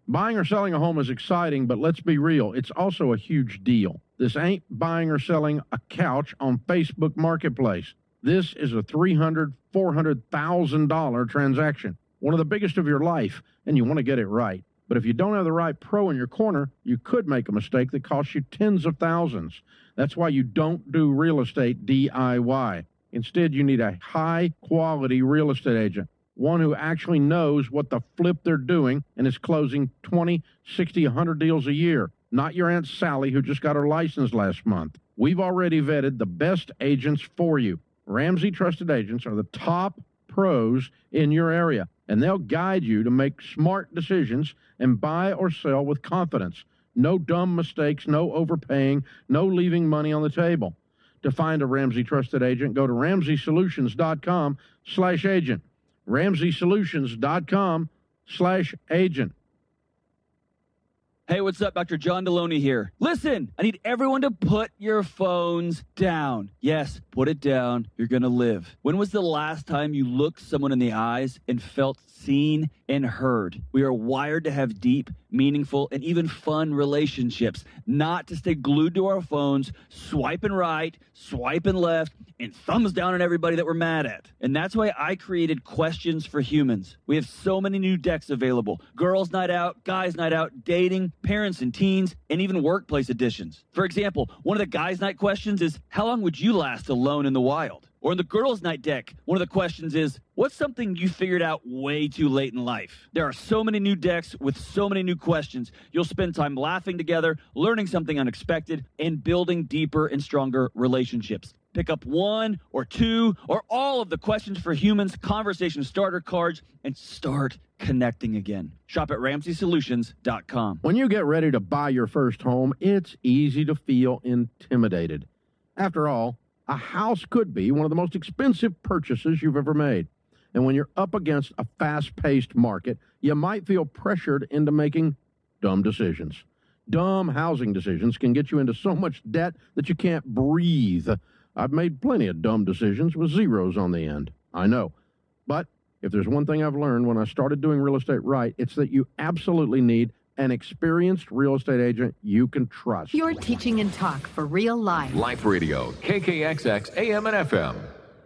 Buying or selling a home is exciting, but let's be real, it's also a huge deal. This ain't buying or selling a couch on Facebook Marketplace. This is a $300,000, $400,000 transaction, one of the biggest of your life, and you want to get it right. But if you don't have the right pro in your corner, you could make a mistake that costs you tens of thousands. That's why you don't do real estate DIY. Instead, you need a high-quality real estate agent, one who actually knows what the flip they're doing and is closing 20, 60, 100 deals a year. Not your Aunt Sally who just got her license last month. We've already vetted the best agents for you. Ramsey Trusted Agents are the top pros in your area, and they'll guide you to make smart decisions and buy or sell with confidence. No dumb mistakes, no overpaying, no leaving money on the table. To find a Ramsey Trusted Agent, go to RamseySolutions.com/agent. RamseySolutions.com/agent. Hey, what's up? Dr. John Deloney here. Listen, I need everyone to put your phones down. Yes, put it down. You're going to live. When was the last time you looked someone in the eyes and felt seen and heard? We are wired to have deep, meaningful, and even fun relationships, not to stay glued to our phones, swiping right, swiping left, and thumbs down on everybody that we're mad at. And that's why I created Questions for Humans. We have so many new decks available. Girls' night out, guys' night out, dating, parents and teens, and even workplace editions. For example, one of the guys' night questions is, how long would you last alone in the wild? Or in the girls' night deck, one of the questions is, what's something you figured out way too late in life? There are so many new decks with so many new questions. You'll spend time laughing together, learning something unexpected, and building deeper and stronger relationships. Pick up one or two or all of the Questions for Humans conversation starter cards and start connecting again. Shop at RamseySolutions.com. When you get ready to buy your first home, it's easy to feel intimidated. After all, a house could be one of the most expensive purchases you've ever made. And when you're up against a fast-paced market, you might feel pressured into making dumb decisions. Dumb housing decisions can get you into so much debt that you can't breathe. I've made plenty of dumb decisions with zeros on the end. I know. But if there's one thing I've learned when I started doing real estate right, it's that you absolutely need an experienced real estate agent you can trust. You're teaching and talk for real life. Life Radio, KKXX, AM and FM.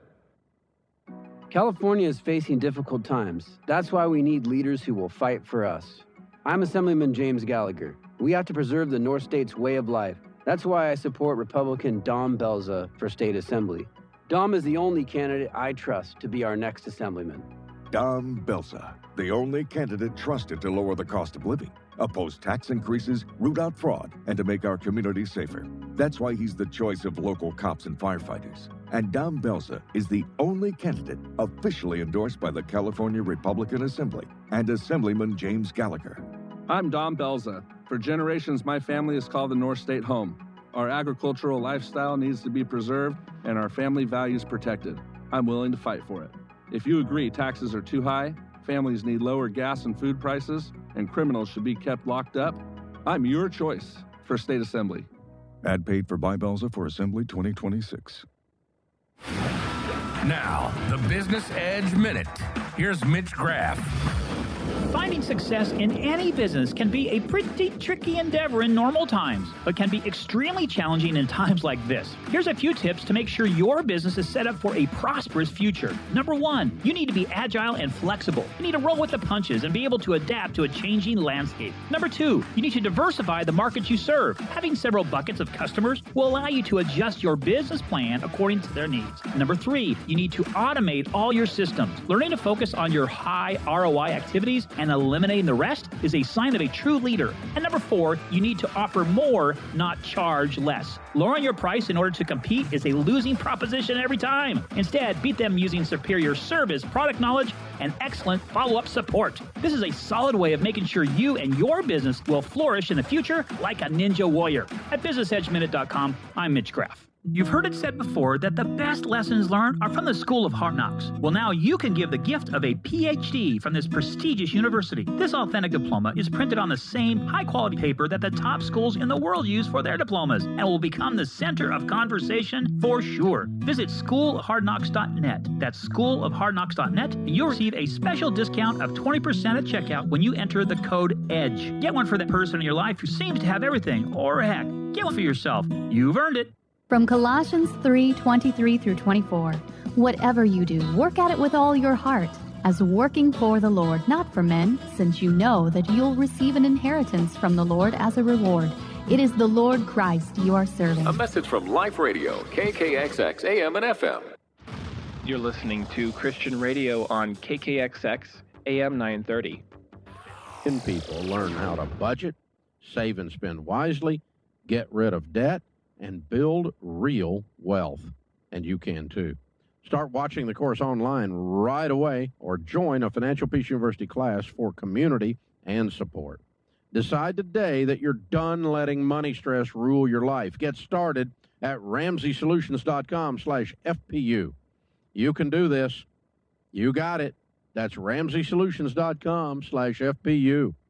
California is facing difficult times. That's why we need leaders who will fight for us. I'm Assemblyman James Gallagher. We have to preserve the North State's way of life. That's why I support Republican Dom Belza for State Assembly. Dom is the only candidate I trust to be our next assemblyman. Dom Belza, the only candidate trusted to lower the cost of living, oppose tax increases, root out fraud, and to make our community safer. That's why he's the choice of local cops and firefighters. And Dom Belza is the only candidate officially endorsed by the California Republican Assembly and Assemblyman James Gallagher. I'm Dom Belza. For generations, my family has called the North State home. Our agricultural lifestyle needs to be preserved and our family values protected. I'm willing to fight for it. If you agree taxes are too high, families need lower gas and food prices, and criminals should be kept locked up, I'm your choice for State Assembly. Ad paid for by Belza for Assembly 2026. Now, the Business Edge Minute. Here's Mitch Graff. Finding success in any business can be a pretty tricky endeavor in normal times, but can be extremely challenging in times like this. Here's a few tips to make sure your business is set up for a prosperous future. Number one, you need to be agile and flexible. You need to roll with the punches and be able to adapt to a changing landscape. Number two, you need to diversify the markets you serve. Having several buckets of customers will allow you to adjust your business plan according to their needs. Number three, you need to automate all your systems. Learning to focus on your high ROI activities and eliminating the rest is a sign of a true leader. And number four, you need to offer more, not charge less. Lowering your price in order to compete is a losing proposition every time. Instead, beat them using superior service, product knowledge, and excellent follow-up support. This is a solid way of making sure you and your business will flourish in the future like a ninja warrior. At BusinessEdgeMinute.com, I'm Mitch Graff. You've heard it said before that the best lessons learned are from the School of Hard Knocks. Well, now you can give the gift of a PhD from this prestigious university. This authentic diploma is printed on the same high-quality paper that the top schools in the world use for their diplomas and will become the center of conversation for sure. Visit schoolofhardknocks.net. That's schoolofhardknocks.net, and you'll receive a special discount of 20% at checkout when you enter the code EDGE. Get one for that person in your life who seems to have everything, or heck, get one for yourself. You've earned it. From Colossians 3:23 through 24, whatever you do, work at it with all your heart, as working for the Lord, not for men, since you know that you'll receive an inheritance from the Lord as a reward. It is the Lord Christ you are serving. A message from Life Radio, KKXX AM and FM. You're listening to Christian Radio on KKXX AM 930. Can people learn how to budget, save and spend wisely, get rid of debt, and build real wealth? And you can too. Start watching the course online right away or join a Financial Peace University class for community and support. Decide today that you're done letting money stress rule your life. Get started at RamseySolutions.com/FPU. You can do this. You got it. That's RamseySolutions.com/FPU.